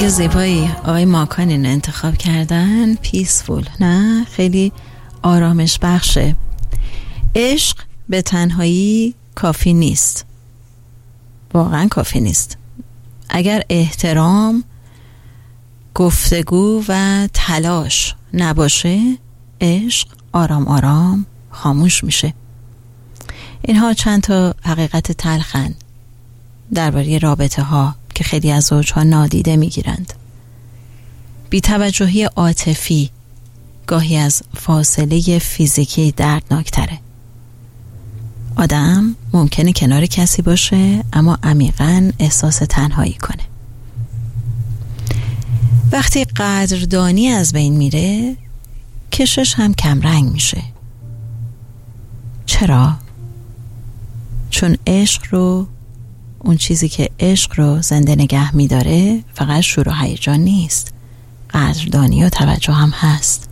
آهنگ زیبایی آقای ماکانین انتخاب کردن. پیسفول، نه خیلی آرامش بخشه. عشق به تنهایی کافی نیست، واقعا کافی نیست. اگر احترام، گفتگو و تلاش نباشه، عشق آرام آرام خاموش میشه. اینها چند تا حقیقت تلخن درباره رابطه ها که خیلی از زوجها نادیده میگیرند. بی‌توجهی عاطفی گاهی از فاصله فیزیکی دردناکتره. آدم ممکنه کنار کسی باشه اما عمیقاً احساس تنهایی کنه. وقتی قدردانی از بین میره، کشش هم کمرنگ میشه. چرا؟ چون اون چیزی که عشق رو زنده نگه میداره فقط شور و هیجان نیست، قدردانی و توجه هم هست.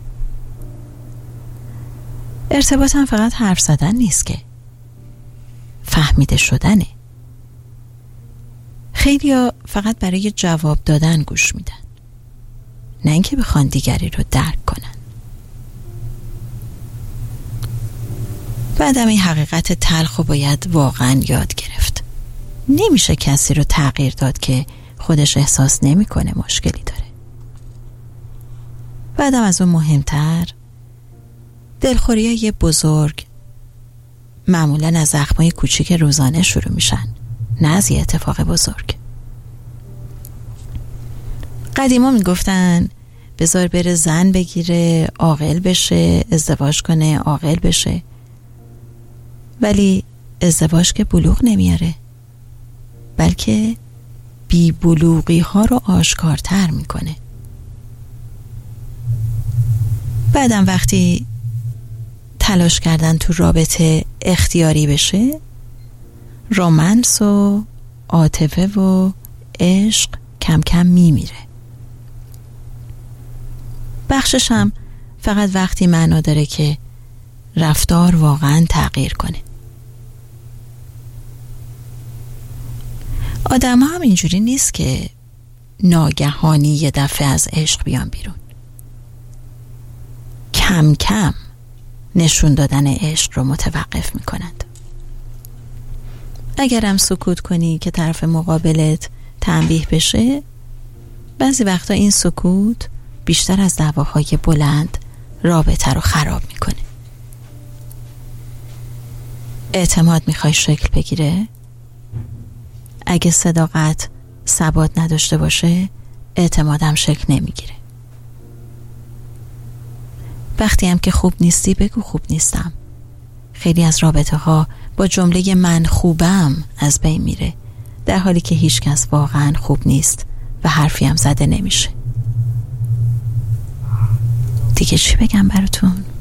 ارتباط هم فقط حرف زدن نیست، که فهمیده شدنه. خیلیا فقط برای جواب دادن گوش میدن، نه اینکه بخوان دیگری رو درک کنن. بعدم این حقیقت تلخ رو باید واقعا یاد گرفت. نمیشه کسی رو تغییر داد که خودش احساس نمیکنه مشکلی داره. بعدم از اون مهمتر، دلخوریای بزرگ معمولاً از زخمای کوچیک روزانه شروع میشن، نه از یه اتفاق بزرگ. قدیما میگفتن بذار بره زن بگیره، عاقل بشه، ازدواج کنه، عاقل بشه. ولی ازدواج که بلوغ نمیاره، بلکه بی بلوغی ها رو آشکارتر میکنه. بعدم وقتی تلاش کردن تو رابطه اختیاری بشه، رومانس و عاطفه و عشق کم کم میمیره. بخشش هم فقط وقتی معنا داره که رفتار واقعا تغییر کنه. آدم ها هم اینجوری نیست که ناگهانی یه دفعه از عشق بیان بیرون. کم کم نشون دادن عشق رو متوقف میکنند. اگرم سکوت کنی که طرف مقابلت تنبیه بشه، بعضی وقتا این سکوت بیشتر از دعواهای بلند رابطه رو خراب میکنه. اعتماد میخوای شکل بگیره؟ اگه صداقت ثبات نداشته باشه، اعتمادم شکل نمیگیره. وقتی هم که خوب نیستی بگو خوب نیستم. خیلی از رابطه ها با جمله من خوبم از بین میره، در حالی که هیچ کس واقعا خوب نیست و حرفی هم زده نمیشه. دیگه چی بگم براتون؟